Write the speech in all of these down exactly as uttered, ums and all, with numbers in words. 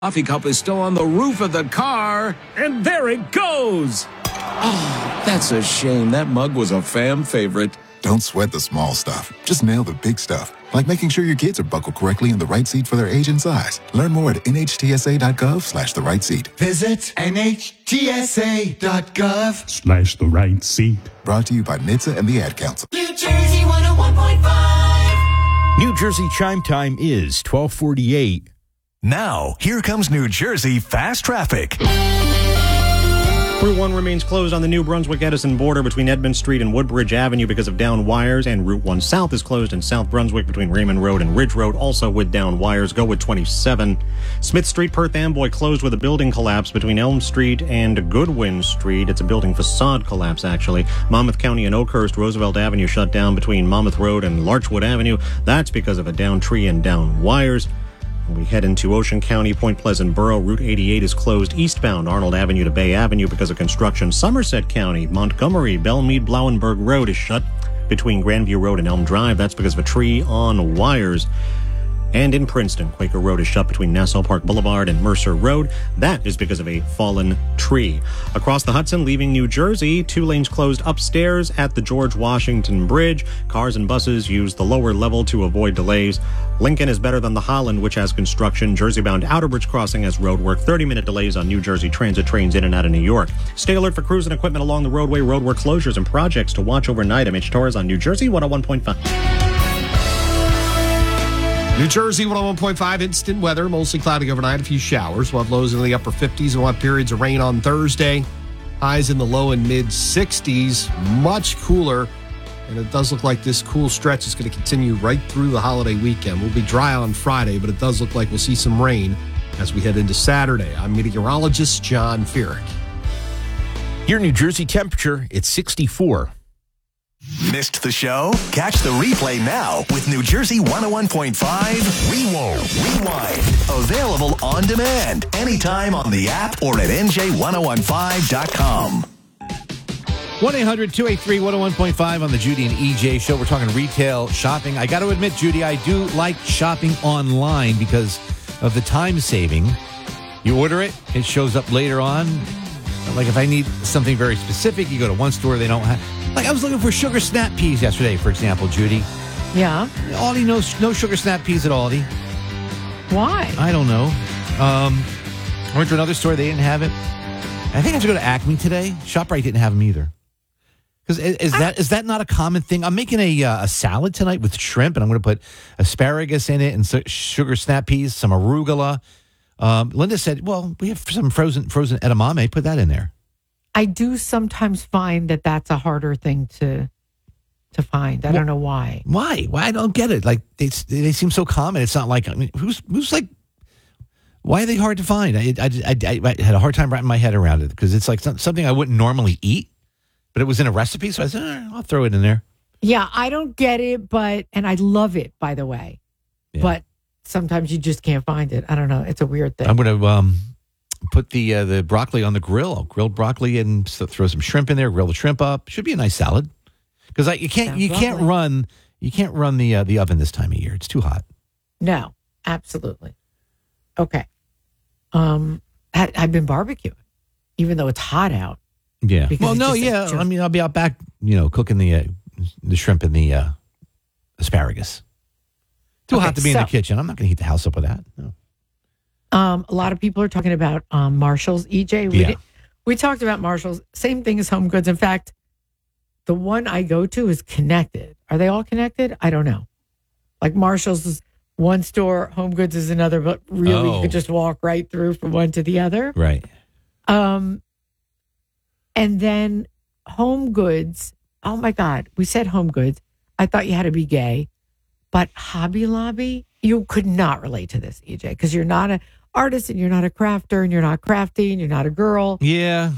coffee cup is still on the roof of the car. And there it goes! Oh, that's a shame. That mug was a fan favorite. Don't sweat the small stuff. Just nail the big stuff, like making sure your kids are buckled correctly in the right seat for their age and size. Learn more at nhtsa.gov slash the right seat. Visit nhtsa.gov slash the right seat. Brought to you by N H T S A and the Ad Council. New Jersey one oh one point five. New Jersey chime time is twelve forty-eight. Now, here comes New Jersey fast traffic. Route one remains closed on the New Brunswick-Edison border between Edmund Street and Woodbridge Avenue because of down wires, and Route one South is closed in South Brunswick between Raymond Road and Ridge Road, also with down wires. Go with twenty-seven. Smith Street, Perth Amboy closed with a building collapse between Elm Street and Goodwin Street. It's a building facade collapse, actually. Monmouth County and Oakhurst, Roosevelt Avenue shut down between Monmouth Road and Larchwood Avenue. That's because of a down tree and down wires. We head into Ocean County, Point Pleasant Borough. Route eighty-eight is closed eastbound Arnold Avenue to Bay Avenue because of construction. Somerset County, Montgomery, Belmead, Blauenberg Road is shut between Grandview Road and Elm Drive. That's because of a tree on wires. And in Princeton, Quaker Road is shut between Nassau Park Boulevard and Mercer Road. That is because of a fallen tree. Across the Hudson, leaving New Jersey, two lanes closed upstairs at the George Washington Bridge. Cars and buses use the lower level to avoid delays. Lincoln is better than the Holland, which has construction. Jersey-bound Outer Bridge Crossing has roadwork. thirty-minute delays on New Jersey Transit trains in and out of New York. Stay alert for crews and equipment along the roadway, roadwork closures, and projects to watch overnight. I'm Mitch Torres on New Jersey one oh one point five. New Jersey one oh one point five, instant weather, mostly cloudy overnight, a few showers. We'll have lows in the upper fifties and we'll have periods of rain on Thursday. Highs in the low and mid sixties, much cooler. And it does look like this cool stretch is going to continue right through the holiday weekend. We'll be dry on Friday, but it does look like we'll see some rain as we head into Saturday. I'm meteorologist John Feerick. Your New Jersey temperature, it's sixty-four. Missed the show? Catch the replay now with New Jersey one oh one point five Rewind. Rewind. Available on demand anytime on the app or at N J ten fifteen dot com. one eight hundred two eight three one oh one point five on the Judy and E J show. We're talking retail shopping. I got to admit, Judy, I do like shopping online because of the time saving. You order it, it shows up later on. Like if I need something very specific, you go to one store, they don't have. Like I was looking for sugar snap peas yesterday, for example, Judy. Yeah. Aldi, no, no sugar snap peas at Aldi. Why? I don't know. Um, I went to another store, they didn't have it. I think I have to go to Acme today. ShopRite didn't have them either. Because is, is that is that not a common thing? I'm making a uh, a salad tonight with shrimp, and I'm going to put asparagus in it and so, sugar snap peas, some arugula. Um, Linda said, well, we have some frozen frozen edamame. Put that in there. I do sometimes find that that's a harder thing to to find. I well, don't know why. Why? Why? I don't get it. Like, they, they seem so common. It's not like, I mean, who's, who's like, why are they hard to find? I, I, I, I had a hard time wrapping my head around it because it's like something I wouldn't normally eat, but it was in a recipe. So I said, eh, I'll throw it in there. Yeah, I don't get it, but, and I love it, by the way. Yeah. But sometimes you just can't find it. I don't know. It's a weird thing. I'm going to um, put the uh, the broccoli on the grill. I'll grill broccoli and throw some shrimp in there. Grill the shrimp up. Should be a nice salad. Because you can't Sounds you lovely. can't run you can't run the uh, the oven this time of year. It's too hot. No, absolutely. Okay. Um, I, I've been barbecuing, even though it's hot out. Yeah. Well, no, yeah. Just, I mean, I'll be out back, you know, cooking the uh, the shrimp and the uh, asparagus. Too okay, hot to be so, in the kitchen. I'm not going to heat the house up with that. No. Um, a lot of people are talking about um, Marshalls. E J, we, yeah. did, we talked about Marshalls. Same thing as Home Goods. In fact, the one I go to is connected. Are they all connected? I don't know. Like Marshalls is one store, Home Goods is another, but really oh. you could just walk right through from one to the other. Right. Um, and then Home Goods. Oh my God, we said Home Goods. I thought you had to be gay. But Hobby Lobby, you could not relate to this, E J, because you're not an artist and you're not a crafter and you're not crafty and you're not a girl. Yeah.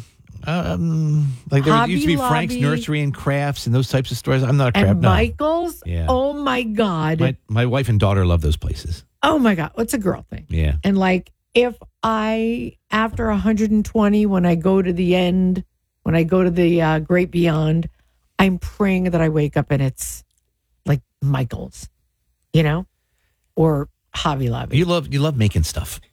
Um, like there Hobby used to be Lobby, Frank's Nursery and Crafts and those types of stores. I'm not a craft. And no. Michael's? Yeah. Oh, my God. My, my wife and daughter love those places. Oh, my God. It's a girl thing. Yeah. And like if I, after one hundred twenty, when I go to the end, when I go to the uh, great beyond, I'm praying that I wake up and it's like Michael's. You know, or Hobby Lobby. You love you love making stuff.